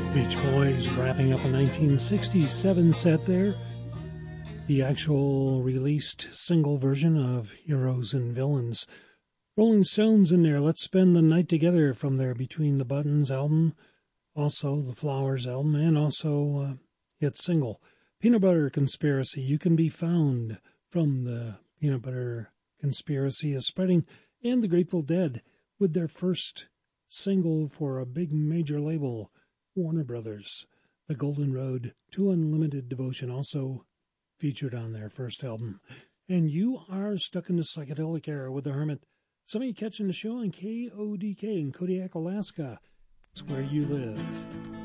Beach Boys wrapping up a 1967 set there. The actual released single version of Heroes and Villains. Rolling Stones in there, Let's Spend the Night Together from their Between the Buttons album. Also the Flowers album, and also hit single. Peanut Butter Conspiracy, You Can Be Found from the Peanut Butter Conspiracy is Spreading, and the Grateful Dead with their first single for a big major label, Warner Brothers. The Golden Road to Unlimited Devotion also featured on their first album. And you are stuck in the psychedelic era with the Hermit. Somebody catching the show on KODK in Kodiak, Alaska. It's where you live.